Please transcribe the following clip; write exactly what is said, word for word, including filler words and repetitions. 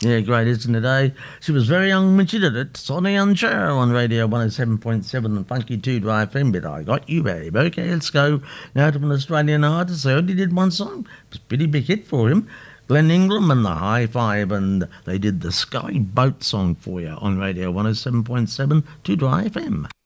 Yeah, great, isn't it, eh? She was very young when she did it. Sonny and Cher on Radio one oh seven point seven and Funky two Dry F M, but I got you, babe. Okay, let's go now to an Australian artist. I only did one song. It was a pretty big hit for him. Glenn Ingram and the High Five, and they did the Sky Boat song for you on Radio one oh seven point seven two Dry F M.